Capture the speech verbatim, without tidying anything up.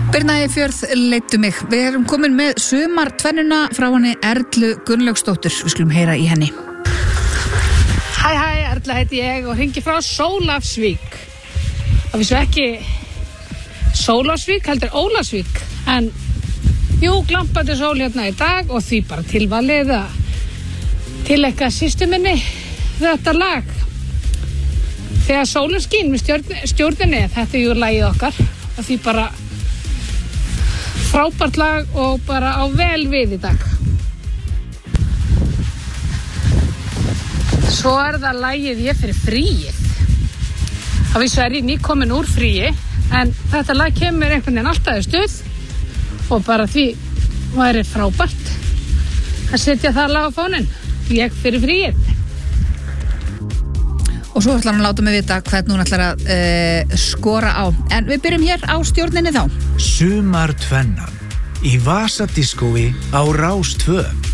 Birna Eyjafjörð leiddu mig. Við erum komin með sumartvennuna frá henni Erlu Gunnlaugsdóttur. Við skulum heyra í henni. Hæ hæ, Erla heiti ég og hringi frá Sólafsvík. Það vissu ekki Sólafsvík, heldur Ólafsvík. En jú, glampandi sól hérna í dag og því bara tilvalið að tilekka systur minni þetta lag. Þegar sólin skín með stjórn, stjórninni, þetta er jú lagið okkar og því bara frábært lag og bara á vel við í dag. Svo er það lagið Ég fyrir fríið. Það vissu er ég nýkomin úr fríi, en þetta lag kemur einhvern veginn alltaf í stuð og bara því væri frábært að setja það lag á fóninn. Ég fyrir fríið. Og svo ætlar hann að láta mig vita hvernig hún ætlar að uh, skora á. En við byrjum hér á stjórninni þá. Sumartvennan í Vasadiskói á Rás tvö.